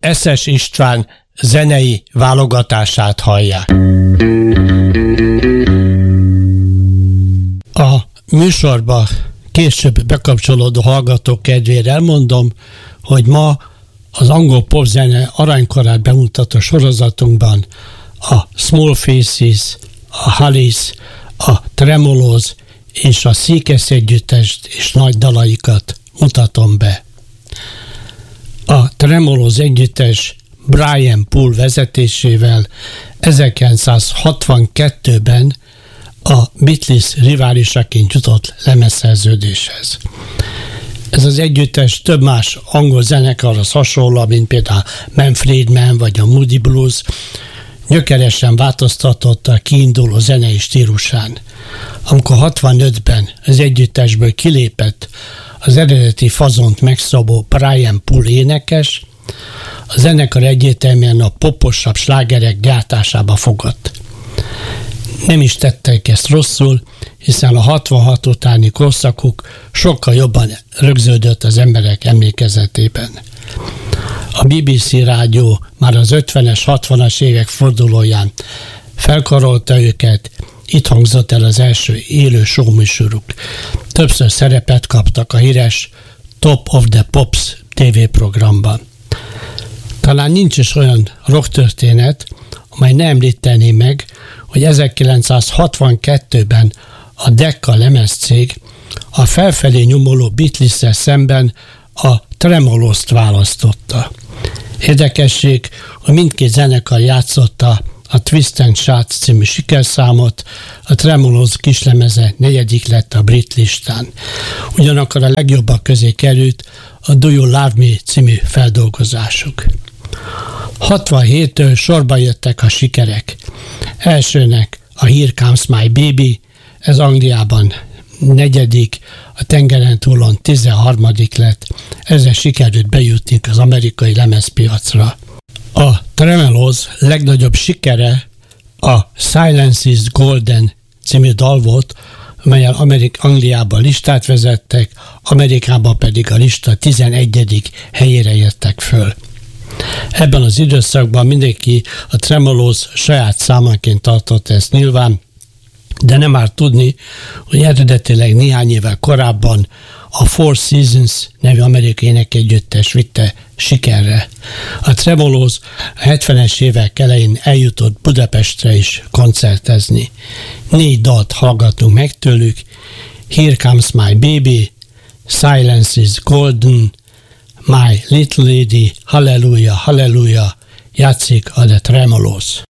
Eszes István zenei válogatását hallják. A műsorba később bekapcsolódó hallgatók kedvére elmondom, hogy ma az angol popzene aranykorát bemutató sorozatunkban a Small Faces, a Hollies, a Tremolos és a Seekers együttest és nagy dalaikat mutatom be. A Tremolos együttes Brian Poole vezetésével 1962-ben a Beatles riválisaként jutott lemezszerződéshez. Ez az együttes több más angol zenekarhoz hasonló, mint például Manfred Mann vagy a Moody Blues, gyökeresen változtatott a kiinduló zenei stílusán. Amikor 65-ben az együttesből kilépett az eredeti fazont megszabó Brian Poole énekes, a zenekar egyértelműen a poposabb slágerek gyártásába fogott. Nem is tettek ezt rosszul, hiszen a 66 utáni korszakuk sokkal jobban rögződött az emberek emlékezetében. A BBC rádió már az 50-es, 60-as évek fordulóján felkarolta őket, itt hangzott el az első élő showműsoruk. Többször szerepet kaptak a híres Top of the Pops TV-programban. Talán nincs is olyan rocktörténet, amely ne említené meg, hogy 1962-ben a Decca lemezcég a felfelé nyomuló Beatles-szel szemben a Tremolost választotta. Érdekesség, hogy mindkét zenekar játszotta a Twist and Shout című sikerszámot, a Tremolos kislemeze 4. lett a brit listán. Ugyanakkor a legjobbak közé került a Do You Love Me című feldolgozásuk. 67-től sorba jöttek a sikerek. Elsőnek a Here Comes My Baby, ez Angliában 4., a tengeren túlon 13. lett, ezzel sikerült bejutni az amerikai lemezpiacra. A Tremolos legnagyobb sikere a Silence is Golden című dal volt, amelyen Angliában listát vezettek, Amerikában pedig a lista 11. helyére értek föl. Ebben az időszakban mindenki a Tremolos saját számanként tartotta ezt nyilván, de nem árt tudni, hogy eredetileg néhány évvel korábban a Four Seasons nevű amerikai énekegyüttes vitte sikerre. A Tremolos a 70-es évek elején eljutott Budapestre is koncertezni. 4 dalt hallgatunk meg tőlük: Here Comes My Baby, Silence is Golden, My Little Lady, Hallelujah, Hallelujah, játszik a The Tremolos.